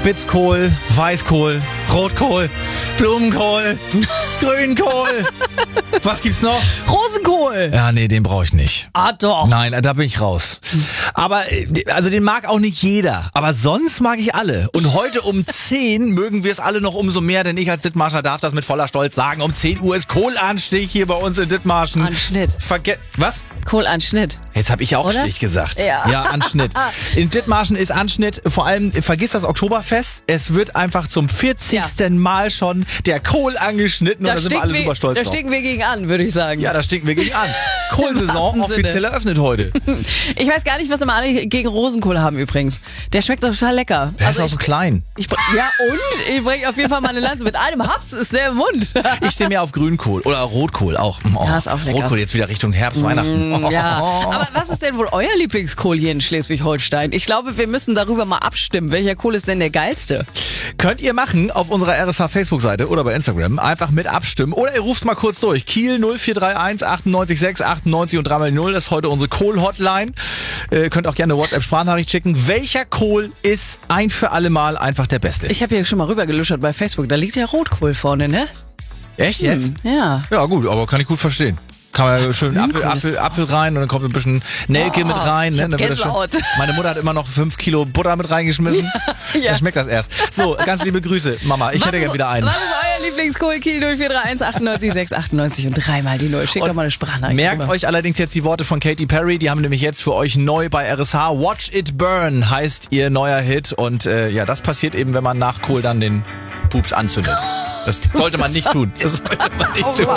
Spitzkohl, Weißkohl, Rotkohl, Blumenkohl, Grünkohl. Was gibt's noch? Rosenkohl. Ja, nee, den brauche ich nicht. Ah, doch. Nein, da bin ich raus. Aber, also den mag auch nicht jeder. Aber sonst mag ich alle. Und heute um 10 mögen wir es alle noch umso mehr, denn ich als Dithmarscher darf das mit voller Stolz sagen. Um 10 Uhr ist Kohlanstich hier bei uns in Dithmarschen. Anschnitt. Was? Kohlanschnitt. Jetzt habe ich auch Oder? Stich gesagt. Ja. Anschnitt. In Dithmarschen ist Anschnitt, vor allem vergiss das Oktoberfest. Es wird einfach zum 40. Mal schon der Kohl angeschnitten und da sind wir alle super stolz Da drauf. stinken wir gegen an, würde ich sagen. Ja, da stinken wir gegen an. Kohlsaison wahrsten offiziell Sinne. eröffnet heute. Ich weiß gar nicht, was immer alle gegen Rosenkohl haben übrigens. Der schmeckt doch total lecker. Der ist auch so klein. Ich bringe auf jeden Fall meine Lanze. Mit einem Haps ist der im Mund. Ich stehe mehr auf Grünkohl oder Rotkohl auch. Oh, Ja, ist auch lecker. Rotkohl jetzt wieder Richtung Herbst, Weihnachten. Ja, aber was ist denn wohl euer Lieblingskohl hier in Schleswig-Holstein? Ich glaube, wir müssen darüber mal abstimmen. Welcher Kohl ist denn der geilste? Könnt ihr machen auf unserer RSH Facebook-Seite oder bei Instagram. Einfach mit abstimmen. Oder ihr ruft mal kurz durch. Kiel 0431 98 6 98 und 3x0. Das ist heute unsere Kohl-Hotline. Könnt auch gerne eine WhatsApp-Sprachnachricht schicken. Welcher Kohl ist ein für alle Mal einfach der beste? Ich habe hier schon mal rübergeluschert bei Facebook. Da liegt ja Rotkohl vorne, ne? Echt jetzt? Ja. Ja gut, aber kann ich gut verstehen. Kann man schön Grünkohl ist Apfel rein und dann kommt ein bisschen Nelke mit rein. ich hab Dann wird das schön. Gänsehaut. Meine Mutter hat immer noch 5 Kilo Butter mit reingeschmissen. Ja. Dann schmeckt das erst. So, ganz liebe Grüße, Mama. Ich hätte gerne wieder einen. Was ist euer Lieblingskohl? Kiel 0431 98 6 98 und 3 die 0. Schickt doch mal eine Sprachnachricht. Merkt rüber. euch allerdings jetzt die Worte von Katy Perry. Die haben nämlich jetzt für euch neu bei RSH. Watch It Burn heißt ihr neuer Hit. Und ja, das passiert eben, wenn man nach Kohl dann den Pups anzündet. Das sollte man nicht tun. Das sollte man nicht tun.